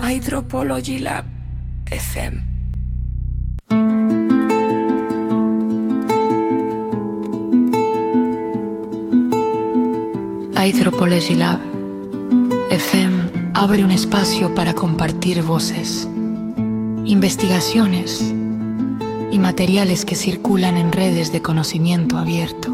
Anthropology Lab FM. Anthropology Lab FM abre un espacio para compartir voces, investigaciones y materiales que circulan en redes de conocimiento abierto.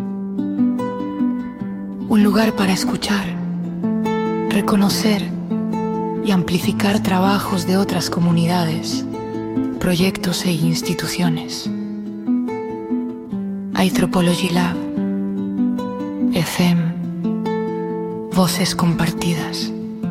Un lugar para escuchar, reconocer y amplificar trabajos de otras comunidades, proyectos e instituciones. Anthropology Lab FM. Voces compartidas.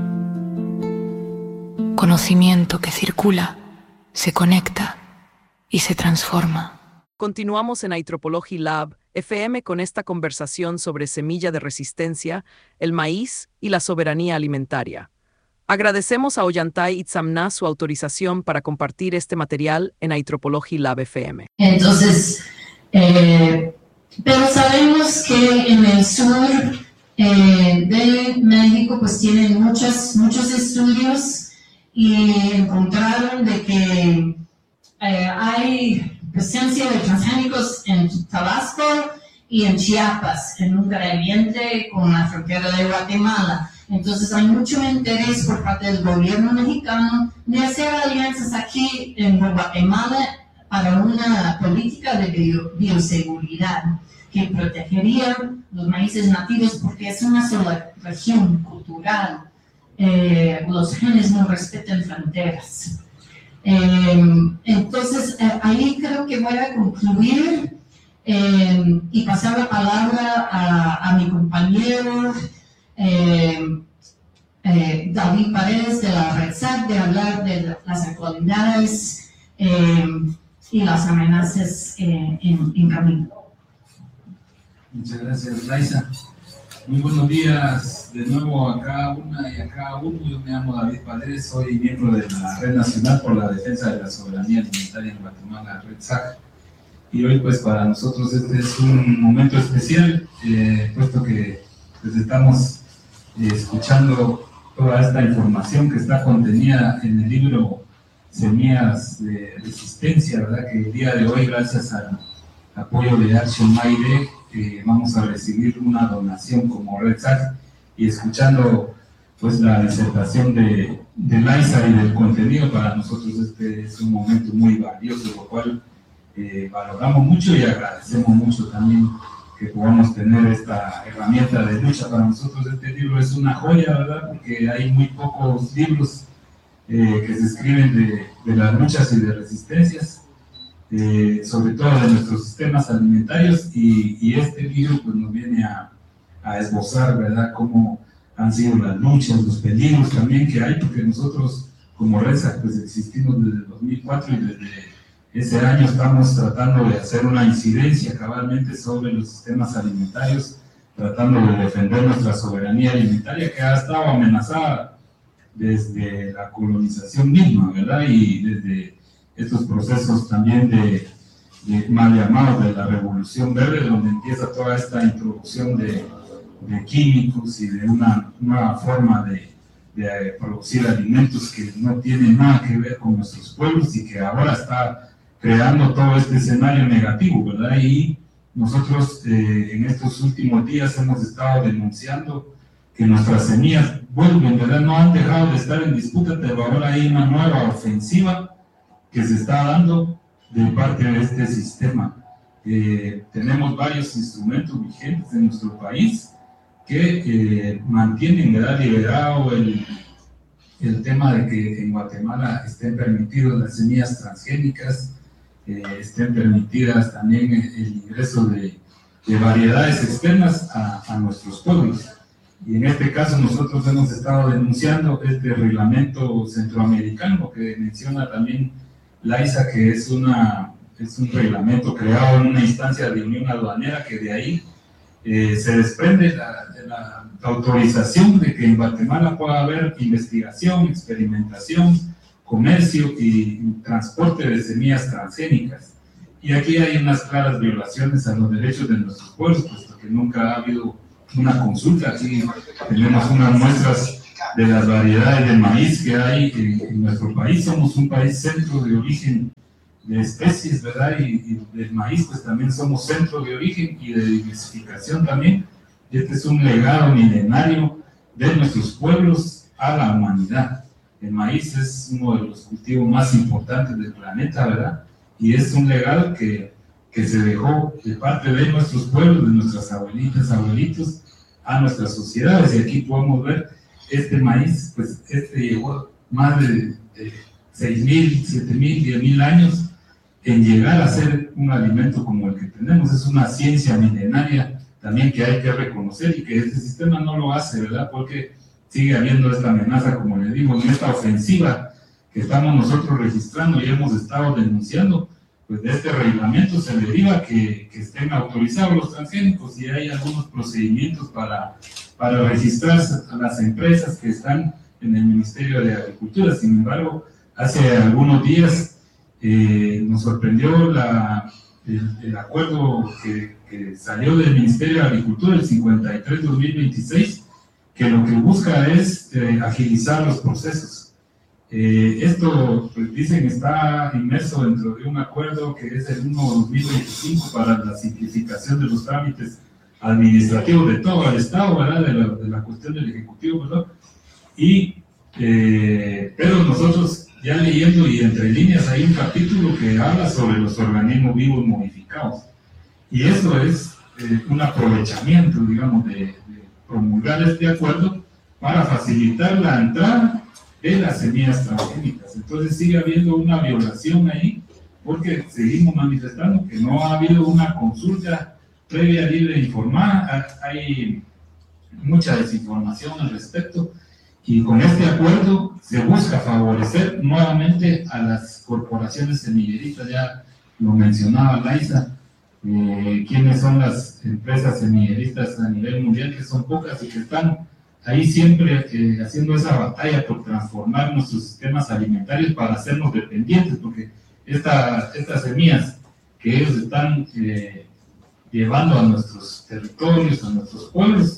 Conocimiento que circula, se conecta y se transforma. Continuamos en Anthropology Lab FM con esta conversación sobre semilla de resistencia, el maíz y la soberanía alimentaria. Agradecemos a Ollantay Itzamná su autorización para compartir este material en Anthropology Lab FM. Entonces, pero sabemos que en el sur de México pues tienen muchos estudios y encontraron de que hay presencia de transgénicos en Tabasco y en Chiapas, en un gradiente con la frontera de Guatemala. Entonces hay mucho interés por parte del gobierno mexicano de hacer alianzas aquí en Guatemala para una política de bioseguridad que protegería los maíces nativos porque es una sola región cultural. Los genes no respetan fronteras. Entonces, ahí creo que voy a concluir y pasar la palabra a mi compañero David Paredes de la Red SAC, de hablar de las actualidades y las amenazas en camino. Muchas gracias, Raiza. Muy buenos días de nuevo a cada una y a cada uno. Yo me llamo David Paredes, soy miembro de la Red Nacional por la Defensa de la Soberanía Alimentaria en Guatemala, Red SAC. Y hoy, pues, para nosotros este es un momento especial, puesto que pues, estamos escuchando toda esta información que está contenida en el libro Semillas de Resistencia, ¿verdad? Que el día de hoy, gracias al apoyo de Action Maide, vamos a recibir una donación como Red SAC, y escuchando pues la disertación de Laisa y del contenido, para nosotros este es un momento muy valioso, lo cual valoramos mucho y agradecemos mucho también que podamos tener esta herramienta de lucha. Para nosotros este libro es una joya, ¿verdad? Porque hay muy pocos libros que se escriben de las luchas y de resistencias, sobre todo de nuestros sistemas alimentarios, y este libro pues nos viene a esbozar, ¿verdad?, cómo han sido las luchas, los peligros también que hay, porque nosotros como Red SAC pues existimos desde el 2004 y desde ese año estamos tratando de hacer una incidencia cabalmente sobre los sistemas alimentarios, tratando de defender nuestra soberanía alimentaria, que ha estado amenazada desde la colonización misma, ¿verdad?, y desde estos procesos también de mal llamados de la Revolución Verde, donde empieza toda esta introducción de químicos y de una nueva forma de producir alimentos que no tienen nada que ver con nuestros pueblos y que ahora está creando todo este escenario negativo, ¿verdad? Y nosotros en estos últimos días hemos estado denunciando que nuestras semillas vuelven, ¿verdad? No han dejado de estar en disputa, pero ahora hay una nueva ofensiva que se está dando de parte de este sistema. Tenemos varios instrumentos vigentes en nuestro país que mantienen, ¿verdad?, liberado el tema de que en Guatemala estén permitidas las semillas transgénicas, estén permitidas también el ingreso de variedades externas a nuestros pueblos. Y en este caso nosotros hemos estado denunciando este reglamento centroamericano que menciona también Laisa, que es un reglamento creado en una instancia de unión aduanera, que de ahí se desprende la autorización de que en Guatemala pueda haber investigación, experimentación, comercio y transporte de semillas transgénicas. Y aquí hay unas claras violaciones a los derechos de nuestros pueblos, puesto que nunca ha habido una consulta. Aquí tenemos unas muestras de las variedades de maíz que hay en nuestro país. Somos un país centro de origen de especies, ¿verdad? Y del maíz, pues también somos centro de origen y de diversificación también. Este es un legado milenario de nuestros pueblos a la humanidad. El maíz es uno de los cultivos más importantes del planeta, ¿verdad? Y es un legado que se dejó de parte de nuestros pueblos, de nuestras abuelitas, abuelitos, a nuestras sociedades. Y aquí podemos ver este maíz, pues llevó más de 6.000, 7.000, 10.000 años en llegar a ser un alimento como el que tenemos. Es una ciencia milenaria también que hay que reconocer, y que este sistema no lo hace, ¿verdad? Porque sigue habiendo esta amenaza, como le digo, en esta ofensiva que estamos nosotros registrando y hemos estado denunciando. Pues de este reglamento se deriva que estén autorizados los transgénicos, y hay algunos procedimientos para registrar a las empresas que están en el Ministerio de Agricultura. Sin embargo, hace algunos días nos sorprendió el acuerdo que salió del Ministerio de Agricultura, el 53-2026, que lo que busca es agilizar los procesos. Esto, pues dicen, está inmerso dentro de un acuerdo que es el 1-2025 para la simplificación de los trámites administrativos de todo el Estado, ¿verdad? De la cuestión del Ejecutivo, ¿verdad? Pero nosotros, ya leyendo y entre líneas, hay un capítulo que habla sobre los organismos vivos modificados. Y eso es un aprovechamiento, digamos, de promulgar este acuerdo para facilitar la entrada de las semillas transgénicas. Entonces sigue habiendo una violación ahí, porque seguimos manifestando que no ha habido una consulta previa, libre e informada. Hay mucha desinformación al respecto, y con este acuerdo se busca favorecer nuevamente a las corporaciones semilleristas. Ya lo mencionaba Laisa, quiénes son las empresas semilleristas a nivel mundial, que son pocas y que están ahí siempre haciendo esa batalla por transformar nuestros sistemas alimentarios para hacernos dependientes, porque estas semillas que ellos están llevando a nuestros territorios, a nuestros pueblos,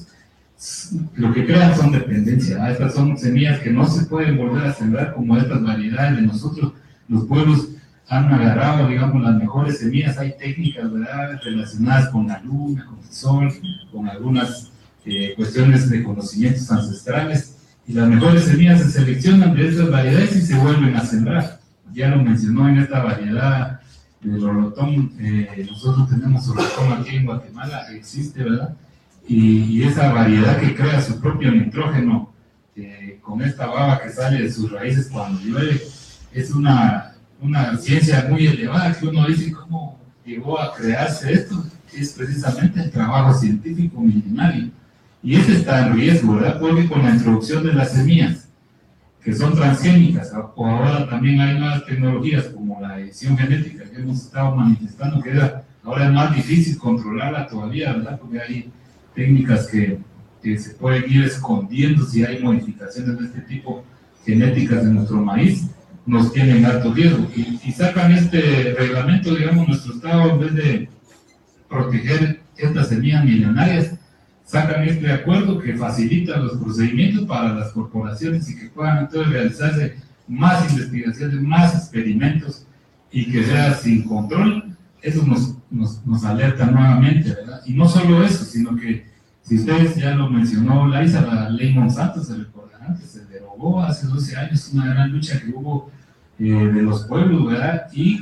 lo que crean son dependencia. Estas son semillas que no se pueden volver a sembrar, como estas variedades de nosotros. Los pueblos han agarrado, digamos, las mejores semillas. Hay técnicas, ¿verdad?, relacionadas con la luna, con el sol, con algunas cuestiones de conocimientos ancestrales, y las mejores semillas se seleccionan de estas variedades y se vuelven a sembrar. Ya lo mencionó en esta variedad del rolotón. Nosotros tenemos rolotón aquí en Guatemala, existe, ¿verdad? Y esa variedad que crea su propio nitrógeno con esta baba que sale de sus raíces cuando llueve, es una ciencia muy elevada, que uno dice cómo llegó a crearse esto. Es precisamente el trabajo científico milenario, y ese está en riesgo, ¿verdad? Porque con la introducción de las semillas que son transgénicas, o ahora también hay nuevas tecnologías como la edición genética que hemos estado manifestando, que ahora es más difícil controlarla todavía, ¿verdad? Porque hay técnicas que se pueden ir escondiendo si hay modificaciones de este tipo genéticas en nuestro maíz, nos tienen alto riesgo. Y sacan este reglamento, digamos, nuestro Estado, en vez de proteger estas semillas milenarias, sacan este acuerdo que facilita los procedimientos para las corporaciones, y que puedan entonces realizarse más investigaciones, más experimentos, y que sea sin control. Eso nos alerta nuevamente, ¿verdad? Y no solo eso, sino que, si ustedes ya lo mencionó Laisa, la ley Monsanto, se recordarán que se derogó hace 12 años, una gran lucha que hubo de los pueblos, ¿verdad? Y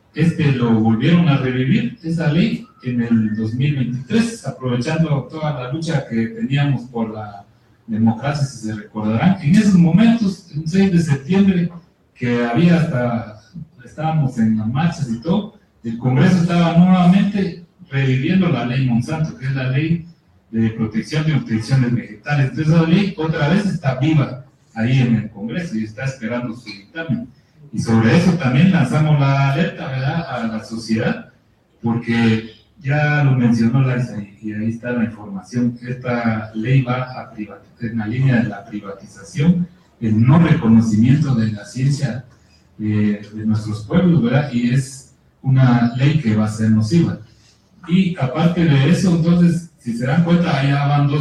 lo volvieron a revivir, esa ley, en el 2023, aprovechando toda la lucha que teníamos por la democracia, si se recordarán. En esos momentos, el 6 de septiembre, que estábamos en las marchas y todo, el Congreso estaba nuevamente reviviendo la ley Monsanto, que es la ley de protección de obtenciones vegetales. Entonces, esa ley otra vez está viva ahí en el Congreso y está esperando su dictamen. Y sobre eso también lanzamos la alerta, ¿verdad?, a la sociedad, porque ya lo mencionó Laisa, y ahí está la información. Esta ley va en la línea de la privatización, el no reconocimiento de la ciencia de nuestros pueblos, ¿verdad? Y es una ley que va a ser nociva. Y aparte de eso, entonces, si se dan cuenta, allá van dos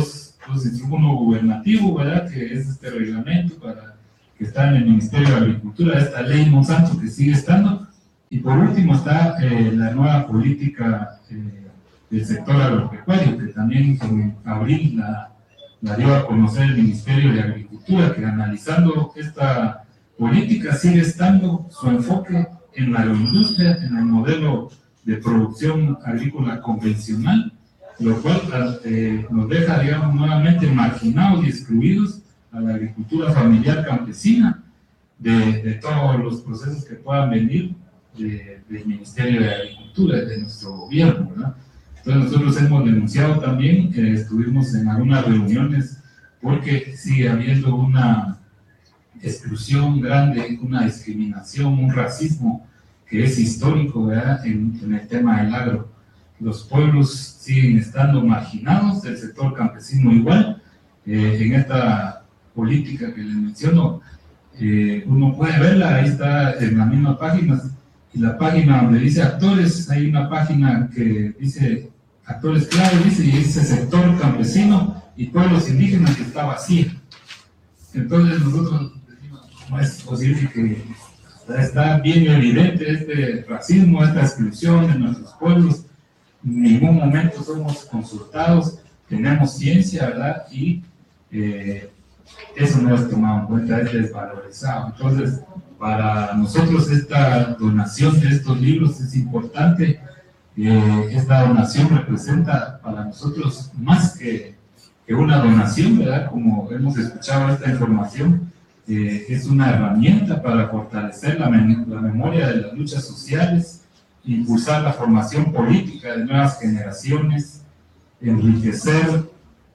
uno gubernativo, ¿verdad? Que es este reglamento que está en el Ministerio de Agricultura, esta ley Monsanto que sigue estando. Y por último está la nueva política del sector agropecuario, que también en abril la dio a conocer el Ministerio de Agricultura, que analizando esta política sigue estando su enfoque en la agroindustria, en el modelo de producción agrícola convencional, lo cual nos deja, digamos, nuevamente marginados y excluidos a la agricultura familiar campesina de todos los procesos que puedan venir del Ministerio de Agricultura, de nuestro gobierno, ¿verdad? Entonces nosotros hemos denunciado también, estuvimos en algunas reuniones, porque sigue habiendo una exclusión grande, una discriminación, un racismo que es histórico, ¿verdad? En el tema del agro. Los pueblos siguen estando marginados, el sector campesino igual. En esta política que les menciono, uno puede verla, ahí está en la misma página, y la página donde dice actores, hay una página que dice actores clave, dice, y dice sector campesino y pueblos indígenas, que está vacía. Entonces nosotros decimos, ¿cómo es posible que está bien evidente este racismo, esta exclusión de nuestros pueblos? En ningún momento somos consultados, tenemos ciencia, ¿verdad? Y eso no es tomado en cuenta, es desvalorizado. Entonces, para nosotros esta donación de estos libros es importante. Esta donación representa para nosotros más que una donación, ¿verdad? Como hemos escuchado esta información, es una herramienta para fortalecer la memoria de las luchas sociales, impulsar la formación política de nuevas generaciones, enriquecer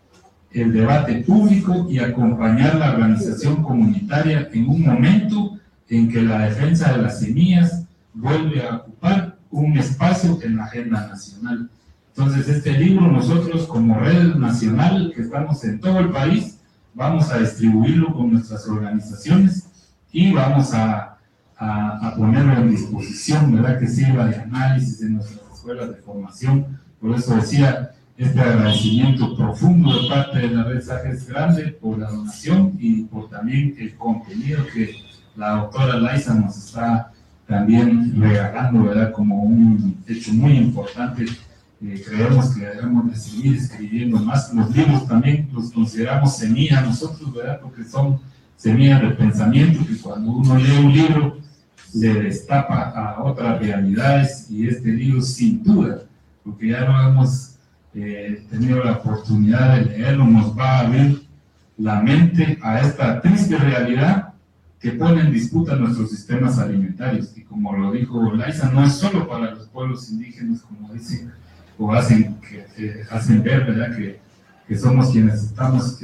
el debate público y acompañar la organización comunitaria en un momento en que la defensa de las semillas vuelve a ocupar un espacio en la agenda nacional. Entonces, este libro nosotros como red nacional que estamos en todo el país, vamos a distribuirlo con nuestras organizaciones y vamos a ponerlo en disposición, ¿verdad? Que sirva de análisis en nuestras escuelas de formación. Por eso decía, este agradecimiento profundo de parte de la red SAG es grande por la donación y por también el contenido que la doctora Laisa nos está también regalando, ¿verdad? Como un hecho muy importante. Creemos que debemos de seguir escribiendo más. Los libros también los consideramos semillas nosotros, ¿verdad? Porque son semillas de pensamiento que cuando uno lee un libro le destapa a otras realidades, y este libro sin duda, porque ya lo hemos tenido la oportunidad de leerlo, nos va a abrir la mente a esta triste realidad que pone en disputa nuestros sistemas alimentarios. Y como lo dijo Laisa, no es solo para los pueblos indígenas, como dicen o hacen ver, ¿verdad? Que somos quienes estamos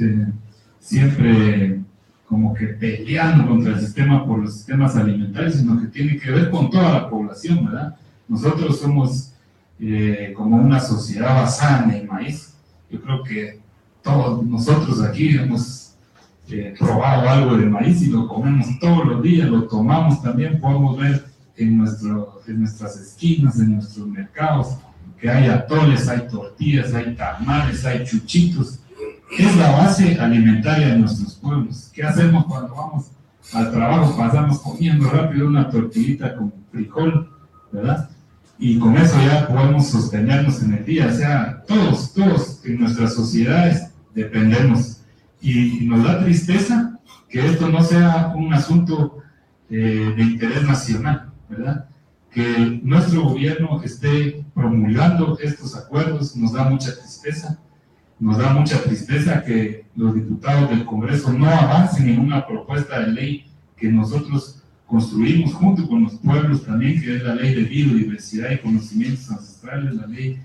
siempre como que peleando contra el sistema por los sistemas alimentarios, sino que tiene que ver con toda la población, ¿verdad? Nosotros somos como una sociedad basada en el maíz. Yo creo que todos nosotros aquí hemos probado algo de maíz y lo comemos todos los días, lo tomamos también. Podemos ver en nuestras esquinas, en nuestros mercados, que hay atoles, hay tortillas, hay tamales, hay chuchitos. Es la base alimentaria de nuestros pueblos. ¿Qué hacemos cuando vamos al trabajo? Pasamos comiendo rápido una tortillita con frijol, ¿verdad? Y con eso ya podemos sostenernos en el día. O sea, todos en nuestras sociedades dependemos. Y nos da tristeza que esto no sea un asunto de interés nacional, ¿verdad? Que nuestro gobierno esté promulgando estos acuerdos nos da mucha tristeza. Nos da mucha tristeza que los diputados del Congreso no avancen en una propuesta de ley que nosotros construimos junto con los pueblos también, que es la ley de biodiversidad y conocimientos ancestrales, la ley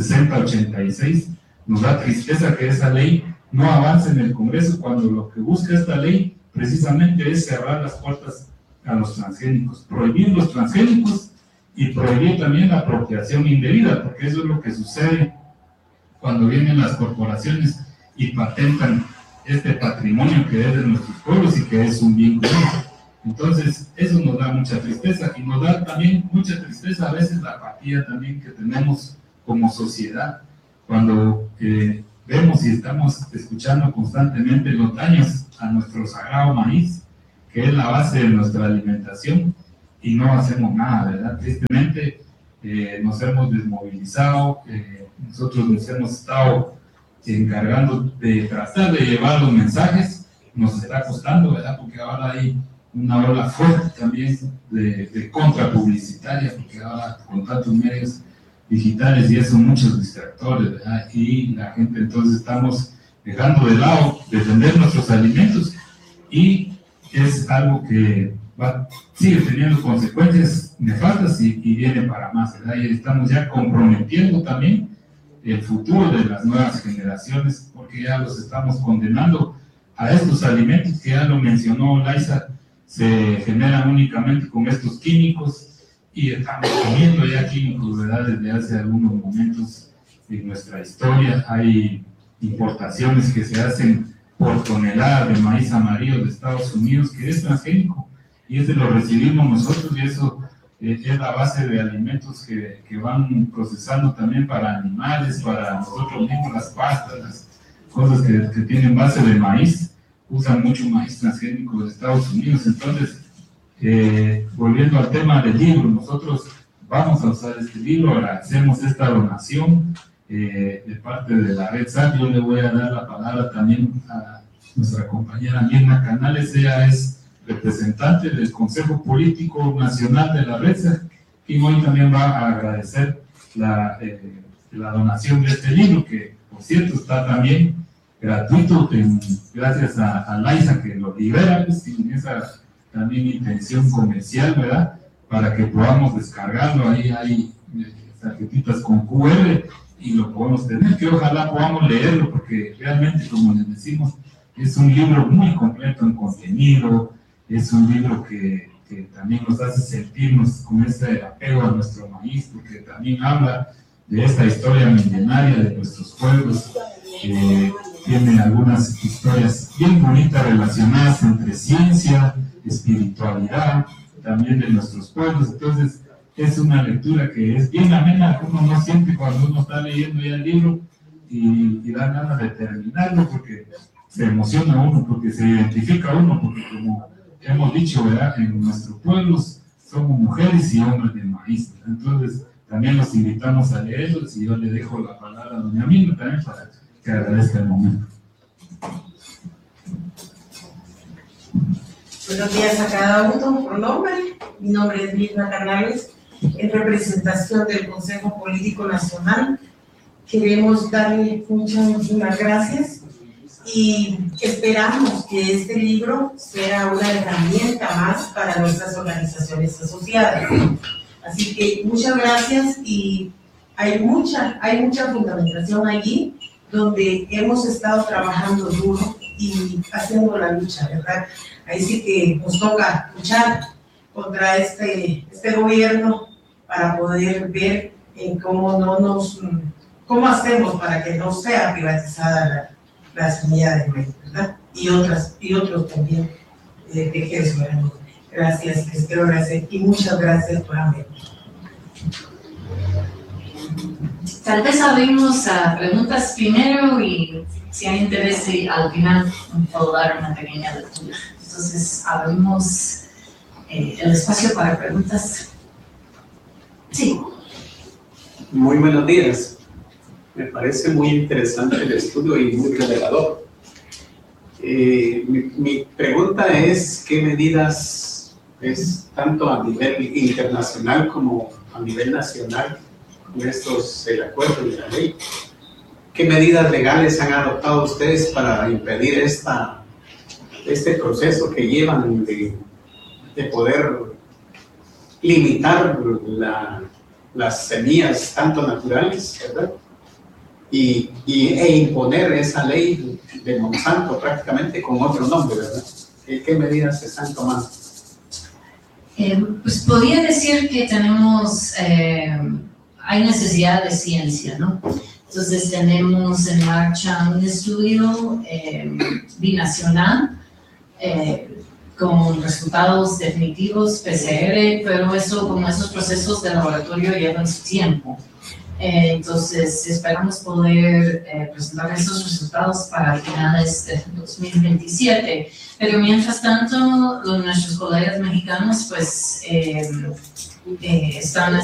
6086. Nos da tristeza que esa ley no avance en el Congreso cuando lo que busca esta ley precisamente es cerrar las puertas a los transgénicos, prohibir los transgénicos y prohibir también la apropiación indebida, porque eso es lo que sucede cuando vienen las corporaciones y patentan este patrimonio que es de nuestros pueblos y que es un bien común. Entonces, eso nos da mucha tristeza, y nos da también mucha tristeza a veces la apatía también que tenemos como sociedad, cuando vemos y estamos escuchando constantemente los daños a nuestro sagrado maíz, que es la base de nuestra alimentación, y no hacemos nada, ¿verdad? Tristemente nos hemos desmovilizado, nosotros nos hemos estado encargando de tratar de llevar los mensajes, nos está costando, ¿verdad? Porque ahora hay una ola fuerte también de contrapublicitaria, porque ahora con tantos medios digitales y eso, muchos distractores, ¿verdad? Y la gente, entonces estamos dejando de lado defender nuestros alimentos, y es algo que sigue teniendo consecuencias nefastas y viene para más, ¿verdad? Y estamos ya comprometiendo también el futuro de las nuevas generaciones, porque ya los estamos condenando a estos alimentos que ya lo mencionó Laisa, se generan únicamente con estos químicos, y estamos comiendo ya químicos, ¿verdad? Desde hace algunos momentos en nuestra historia. Hay importaciones que se hacen por tonelada de maíz amarillo de Estados Unidos, que es transgénico, y ese lo recibimos nosotros, y eso es la base de alimentos que van procesando también para animales, para nosotros mismos, las pastas, las cosas que tienen base de maíz, usan mucho maíz transgénico de Estados Unidos. Entonces, volviendo al tema del libro, nosotros vamos a usar este libro, agradecemos esta donación de parte de la Red SAT. Yo le voy a dar la palabra también a nuestra compañera Mirna Canales, ella es representante del Consejo Político Nacional de la Red SAT, y hoy también va a agradecer la donación de este libro, que por cierto está también gratuito, gracias a Laisa, que lo libera, pues, sin esa también intención comercial, ¿verdad? Para que podamos descargarlo. Ahí hay tarjetitas con QR y lo podemos tener, que ojalá podamos leerlo, porque realmente, como les decimos, es un libro muy completo en contenido, es un libro que también nos hace sentirnos con ese apego a nuestro maíz, porque también habla de esta historia milenaria de nuestros pueblos. Tiene algunas historias bien bonitas relacionadas entre ciencia, espiritualidad, también de nuestros pueblos. Entonces es una lectura que es bien amena, uno no siente cuando uno está leyendo ya el libro y da ganas de terminarlo, porque se emociona uno, porque se identifica uno, porque como hemos dicho, ¿verdad? En nuestros pueblos somos mujeres y hombres de maíz, ¿verdad? Entonces también los invitamos a leerlos, y yo le dejo la palabra a doña Mirna también para que agradezca el momento. Buenos días a cada uno por nombre. Mi nombre es Mirna Canales, en representación del Consejo Político Nacional. Queremos darle muchas gracias y esperamos que este libro sea una herramienta más para nuestras organizaciones asociadas. Así que muchas gracias, y hay mucha fundamentación allí donde hemos estado trabajando duro y haciendo la lucha, ¿verdad? Ahí sí que nos toca luchar contra este gobierno para poder ver en cómo hacemos para que no sea privatizada la semilla de maíz, ¿verdad? Y otros también tejeres. Gracias, les quiero agradecer, y muchas gracias nuevamente. Tal vez abrimos a preguntas primero, y si hay interés, al final puedo dar una pequeña lectura. Entonces abrimos el espacio para preguntas. Sí. Muy buenos días. Me parece muy interesante el estudio y muy revelador. Mi pregunta es, ¿qué medidas, tanto a nivel internacional como a nivel nacional, con el acuerdo y la ley, qué medidas legales han adoptado ustedes para impedir este proceso que llevan de poder limitar las semillas tanto naturales, ¿verdad? E imponer esa ley de Monsanto prácticamente con otro nombre, ¿verdad? ¿Qué medidas se están tomando? Pues podría decir que tenemos, hay necesidad de ciencia, ¿no? Entonces tenemos en marcha un estudio binacional con resultados definitivos, PCR, pero como esos procesos de laboratorio llevan su tiempo. Entonces, esperamos poder presentar esos resultados para finales de 2027. Pero mientras tanto, nuestros colegas mexicanos pues están